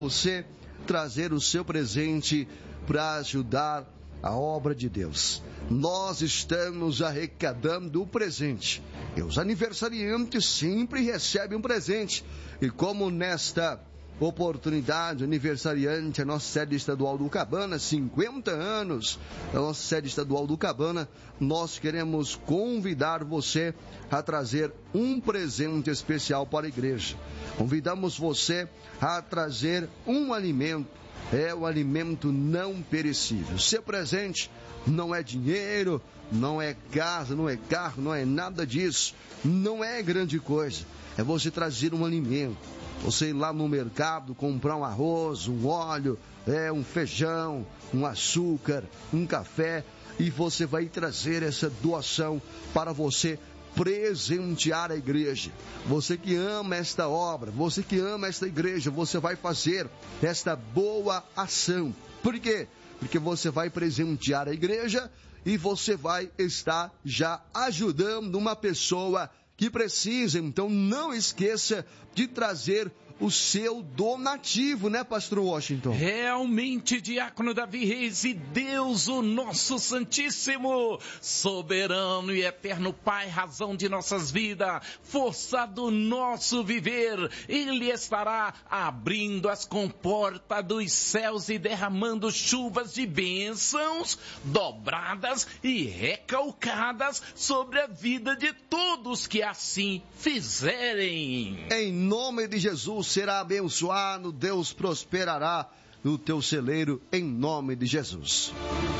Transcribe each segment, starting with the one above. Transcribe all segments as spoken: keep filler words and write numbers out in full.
você trazer o seu presente para ajudar a obra de Deus. Nós estamos arrecadando o presente. E os aniversariantes sempre recebem um presente. E como nesta oportunidade, aniversariante, a nossa sede estadual do Cabana, cinquenta anos da nossa sede estadual do Cabana, nós queremos convidar você a trazer um presente especial para a igreja. Convidamos você a trazer um alimento, é o alimento não perecível. Seu presente não é dinheiro, não é casa, não é carro, não é nada disso, não é grande coisa. É você trazer um alimento. Você ir lá no mercado, comprar um arroz, um óleo, é, um feijão, um açúcar, um café, e você vai trazer essa doação para você presentear a igreja. Você que ama esta obra, você que ama esta igreja, você vai fazer esta boa ação. Por quê? Porque você vai presentear a igreja e você vai estar já ajudando uma pessoa que precisa. Então não esqueça de trazer o seu donativo, né, pastor Washington? Realmente, diácono Davi Reis, e Deus, o nosso Santíssimo, soberano e eterno Pai, razão de nossas vidas, força do nosso viver, Ele estará abrindo as comportas dos céus e derramando chuvas de bênçãos dobradas e recalcadas sobre a vida de todos que assim fizerem. Em nome de Jesus, será abençoado, Deus prosperará no teu celeiro, em nome de Jesus.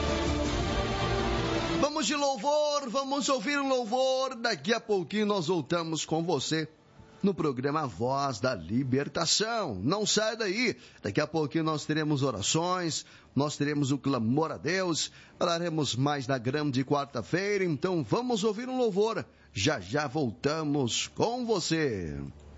Vamos de louvor, vamos ouvir um louvor, daqui a pouquinho nós voltamos com você no programa Voz da Libertação. Não sai daí, daqui a pouquinho nós teremos orações, nós teremos o clamor a Deus, falaremos mais na grande quarta-feira, então vamos ouvir um louvor, já já voltamos com você.